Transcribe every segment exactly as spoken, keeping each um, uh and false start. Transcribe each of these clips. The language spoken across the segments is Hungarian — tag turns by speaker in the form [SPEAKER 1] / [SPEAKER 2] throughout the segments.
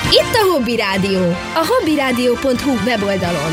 [SPEAKER 1] Itt a Hobby Rádió, a hobbyrádió pont hu weboldalon.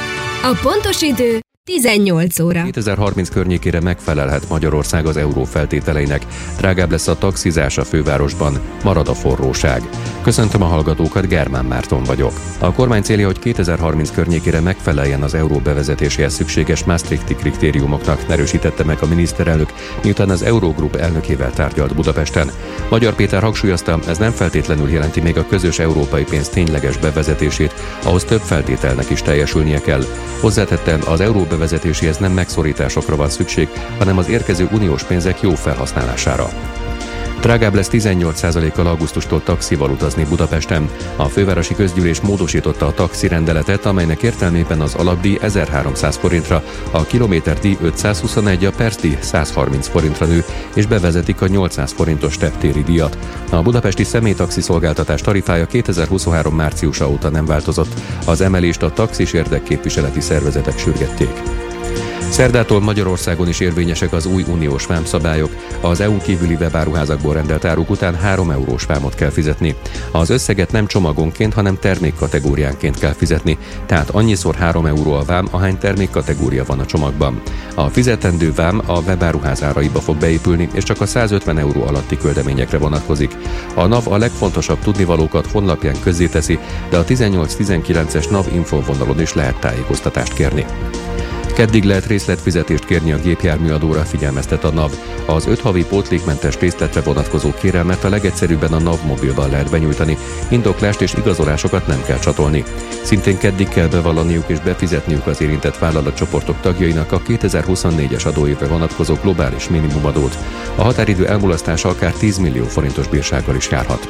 [SPEAKER 1] A pontos idő tizennyolc óra.
[SPEAKER 2] kétezer-harminc környékére megfelelhet Magyarország az euró feltételeinek. Drágább lesz a taxizás a fővárosban, marad a forróság. Köszöntöm a hallgatókat, Germán Márton vagyok. A kormány célja, hogy kétezer-harminc környékére megfeleljen az euró bevezetéséhez szükséges Maastrichti kritériumoknak, erősítette meg a miniszterelnök, miután az Eurogroup elnökével tárgyalt Budapesten. Magyar Péter hangsúlyozta, ez nem feltétlenül jelenti még a közös európai pénz tényleges bevezetését, ahhoz több feltételnek is teljesülnie kell. Hozzátette, az euró bevezetéséhez nem megszorításokra van szükség, hanem az érkező uniós pénzek jó felhasználására. Drágább lesz tizennyolc százalékkal augusztustól taxival utazni Budapesten. A fővárosi közgyűlés módosította a taxirendeletet, amelynek értelmében az alapdíj ezerháromszáz forintra, a kilométerdíj ötszázhuszonegy, a percdíj százharminc forintra nő, és bevezetik a nyolcszáz forintos teptéri díjat. A budapesti személytaxi szolgáltatás tarifája kétezer-huszonhárom márciusa óta nem változott. Az emelést a taxis érdekképviseleti szervezetek sürgették. Szerdától Magyarországon is érvényesek az új uniós vámszabályok. Az é u-n kívüli webáruházakból rendelt áruk után három eurós vámot kell fizetni. Az összeget nem csomagonként, hanem termékkategóriánként kell fizetni, tehát annyiszor három euró a vám, ahány termékkategória van a csomagban. A fizetendő vám a webáruház áraiba fog beépülni, és csak a százötven euró alatti küldeményekre vonatkozik. A NAV a legfontosabb tudnivalókat honlapján közzéteszi, de a tizennyolc tizenkilences NAV infovonalon is lehet tájékoztatást kérni. Keddig lehet részletfizetést kérni a gépjárműadóra, figyelmeztet a NAV. Az öt havi pótlékmentes részletre vonatkozó kérelmet a legegyszerűbben a NAV mobilban lehet benyújtani, indoklást és igazolásokat nem kell csatolni. Szintén keddig kell bevallaniuk és befizetniük az érintett vállalatcsoportok tagjainak a kétezer-huszonnégyes adóévre vonatkozó globális minimumadót. A határidő elmulasztása akár tíz millió forintos bírsággal is járhat.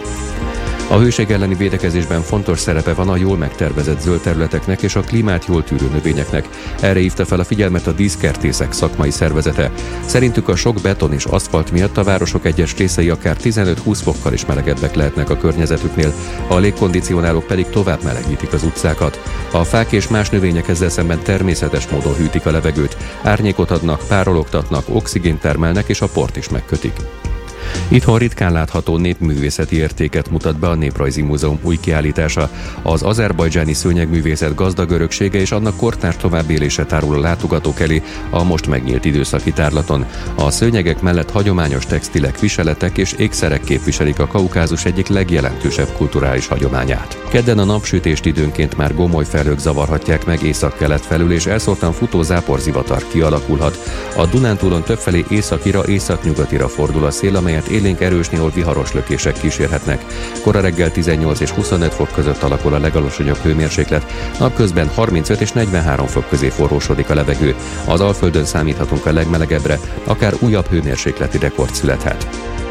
[SPEAKER 2] A hőség elleni védekezésben fontos szerepe van a jól megtervezett zöld területeknek és a klímát jól tűrő növényeknek. Erre hívta fel a figyelmet a díszkertészek szakmai szervezete. Szerintük a sok beton és aszfalt miatt a városok egyes részei akár tizenöt-húsz fokkal is melegebbek lehetnek a környezetüknél, a légkondicionálók pedig tovább melegítik az utcákat. A fák és más növények ezzel szemben természetes módon hűtik a levegőt, árnyékot adnak, párologtatnak, oxigént termelnek és a port is megkötik. Itthon ritkán látható népművészeti értéket mutat be a Néprajzi Múzeum új kiállítása. Az azerbajdzsáni szőnyegművészet gazdag öröksége és annak kortárs továbbélése tárul a látogatók elé a most megnyílt időszaki tárlaton. A szőnyegek mellett hagyományos textilek, viseletek és ékszerek képviselik a Kaukázus egyik legjelentősebb kulturális hagyományát. Kedden a napsütést időnként már gomoly felhők zavarhatják meg északkelet felül, és elszórtan futó záporzivatar kialakulhat. A Dunántúlon többfelé északira, északnyugatira fordul a szél, amelyet élénk erős, néhol viharos lökések kísérhetnek. Kora reggel tizennyolc és huszonöt fok között alakul a legalacsonyabb hőmérséklet, napközben harmincöt és negyvenhárom fok közé forrósodik a levegő. Az Alföldön számíthatunk a legmelegebbre, akár újabb hőmérsékleti rekord születhet.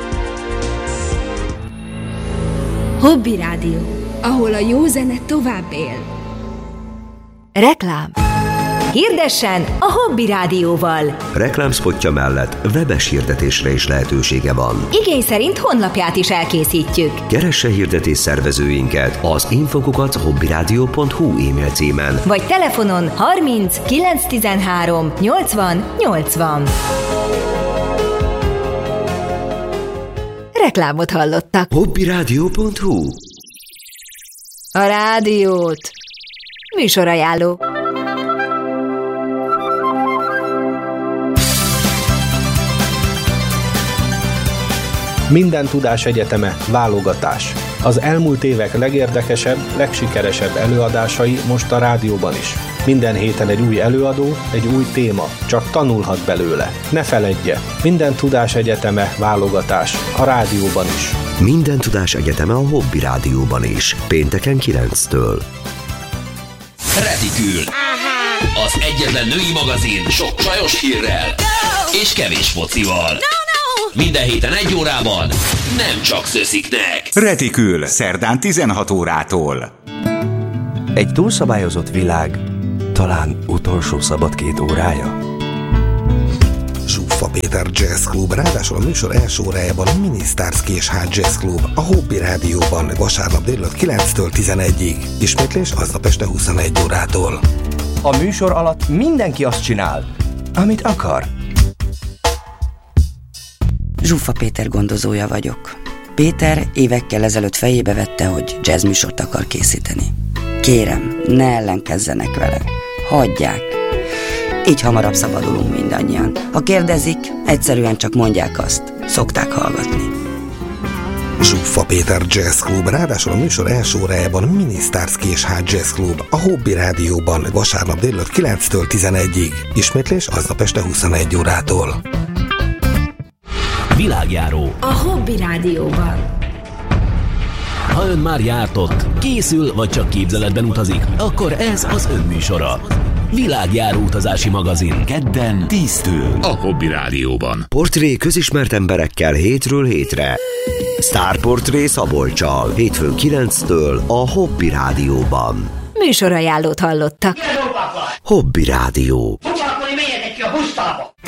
[SPEAKER 1] Hobby Rádió, ahol a jó zene tovább él.
[SPEAKER 3] Reklám. Hirdessen a Hobby Rádióval!
[SPEAKER 4] Reklámspotja mellett webes hirdetésre is lehetősége van.
[SPEAKER 3] Igény szerint honlapját is elkészítjük.
[SPEAKER 4] Keresse hirdetés szervezőinket az infokukat hobbyrádió pont hu e-mail címen.
[SPEAKER 3] Vagy telefonon harminc kilenc tizenhárom nyolcvan nyolcvan. Reklámot hallottak.
[SPEAKER 4] hobbyrádió pont hu.
[SPEAKER 3] A rádiót. Műsorajánló.
[SPEAKER 5] Minden tudás egyeteme válogatás. Az elmúlt évek legérdekesebb, legsikeresebb előadásai most a rádióban is. Minden héten egy új előadó, egy új téma, csak tanulhat belőle. Ne feledje, Minden tudás egyeteme válogatás a rádióban is.
[SPEAKER 4] Minden tudás egyeteme a Hobby Rádióban is. Pénteken kilenctől.
[SPEAKER 6] Retikül. Az egyetlen női magazin sok csajos hírrel és kevés focival. Minden héten egy órában, nem csak szösziknek.
[SPEAKER 7] Retikül, szerdán tizenhat órától.
[SPEAKER 8] Egy túlszabályozott világ, talán utolsó szabad két órája.
[SPEAKER 9] Zsuffa Péter Jazz Club, ráadásul a műsor első órájában a Mini Stars Késház Jazz Club, a Hobby Rádióban, vasárnap délután kilenctől tizenegyig. Ismétlés aznap este huszonegy órától.
[SPEAKER 8] A műsor alatt mindenki azt csinál, amit akar.
[SPEAKER 10] Zsuffa Péter gondozója vagyok. Péter évekkel ezelőtt fejébe vette, hogy jazzműsort akar készíteni. Kérem, ne ellenkezzenek vele. Hagyják. Így hamarabb szabadulunk mindannyian. Ha kérdezik, egyszerűen csak mondják azt. Szokták hallgatni.
[SPEAKER 9] Zsuffa Péter Jazz Club, ráadásul a műsor első órájában Minisztárszki és Hágy Jazz Club a Hobby Rádióban vasárnap délután kilenctől tizenegyig. Ismétlés aznap este huszonegy órától.
[SPEAKER 6] Világjáró
[SPEAKER 1] a Hobby Rádióban.
[SPEAKER 6] Ha ön már járt ott, készül vagy csak képzeletben utazik, akkor ez az ön műsora. Világjáró utazási magazin. Kedden tíztől a Hobby Rádióban.
[SPEAKER 4] Portré közismert emberekkel hétről hétre. Sztárportré Szabolccsal. Hétfőn kilenctől a Hobby Rádióban.
[SPEAKER 3] Műsorajánlót hallottak.
[SPEAKER 4] Hobby Rádió.
[SPEAKER 11] Pucsákolni, menjetek ki a busztába!